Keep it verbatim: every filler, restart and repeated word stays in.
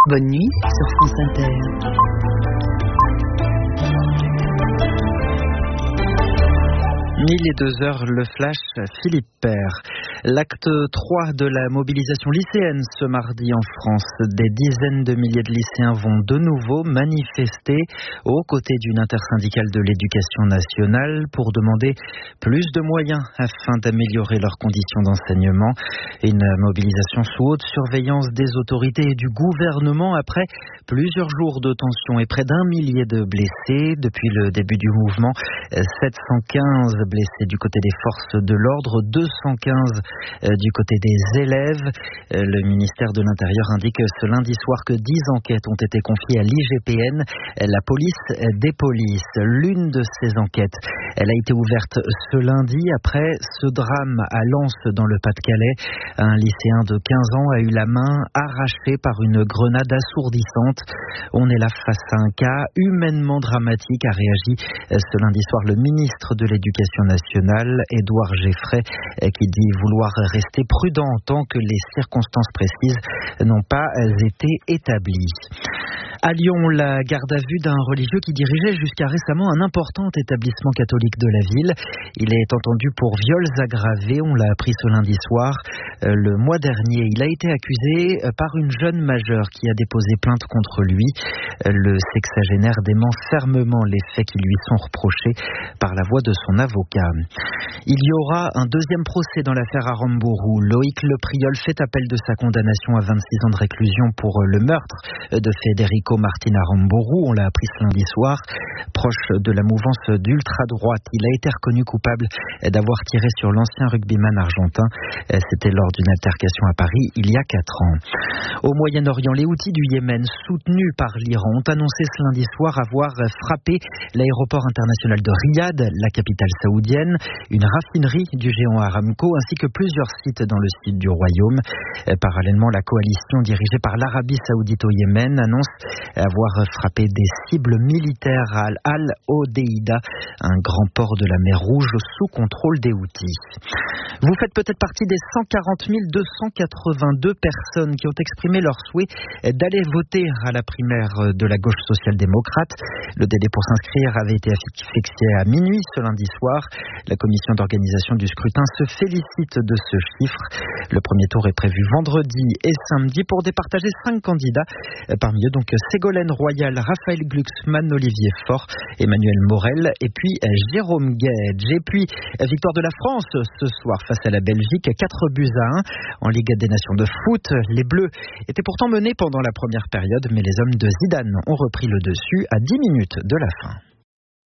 Bonne nuit sur France Inter. Mille et deux heures, le flash, Philippe Père. L'acte trois de la mobilisation lycéenne ce mardi en France. Des dizaines de milliers de lycéens vont de nouveau manifester aux côtés d'une intersyndicale de l'éducation nationale pour demander plus de moyens afin d'améliorer leurs conditions d'enseignement. Une mobilisation sous haute surveillance des autorités et du gouvernement après plusieurs jours de tension et près d'un millier de blessés. Depuis le début du mouvement, sept cent quinze blessés du côté des forces de l'ordre, deux cent quinze du côté des élèves. Le ministère de l'Intérieur indique ce lundi soir que dix enquêtes ont été confiées à l'I G P N, la police des polices. L'une de ces enquêtes, elle a été ouverte ce lundi après ce drame à Lens dans le Pas-de-Calais. Un lycéen de quinze ans a eu la main arrachée par une grenade assourdissante. On est là face à un cas humainement dramatique, a réagi ce lundi soir le ministre de l'Éducation nationale, Édouard Geffray, qui dit vouloir rester prudent tant que les circonstances précises n'ont pas été établies. À Lyon, la garde à vue d'un religieux qui dirigeait jusqu'à récemment un important établissement catholique de la ville. Il est entendu pour viols aggravés, on l'a appris ce lundi soir. Le mois dernier, il a été accusé par une jeune majeure qui a déposé plainte contre lui. Le sexagénaire dément fermement les faits qui lui sont reprochés par la voix de son avocat. Il y aura un deuxième procès dans l'affaire Aramburu. Loïc Le Priol fait appel de sa condamnation à vingt-six ans de réclusion pour le meurtre de Federico Martin Aramburu. On l'a appris ce lundi soir. Proche de la mouvance d'ultra-droite, il a été reconnu coupable d'avoir tiré sur l'ancien rugbyman argentin. C'était lors d'une altercation à Paris il y a quatre ans. Au Moyen-Orient, les Houthis du Yémen, soutenus par l'Iran, ont annoncé ce lundi soir avoir frappé l'aéroport international de Riyad, la capitale saoudienne, une raffinerie du géant Aramco, ainsi que plusieurs sites dans le sud du royaume. Parallèlement, la coalition dirigée par l'Arabie saoudite au Yémen annonce avoir frappé des cibles militaires à Al-Hodeïda, un grand port de la mer Rouge sous contrôle des Houthis. Vous faites peut-être partie des cent quarante mille deux cent quatre-vingt-deux personnes qui ont exprimé leur souhait d'aller voter à la primaire de la gauche social-démocrate. Le délai pour s'inscrire avait été fixé à minuit ce lundi soir. La commission d'organisation du scrutin se félicite de ce chiffre. Le premier tour est prévu vendredi et samedi pour départager cinq candidats. Parmi eux, donc, Ségolène Royal, Raphaël Glucksmann, Olivier Faure, Emmanuel Morel et puis Jérôme Guedj. Et puis, victoire de la France ce soir face à la Belgique, quatre buts à un en Ligue des Nations de foot. Les Bleus étaient pourtant menés pendant la première période, mais les hommes de Zidane ont repris le dessus à dix minutes de la fin.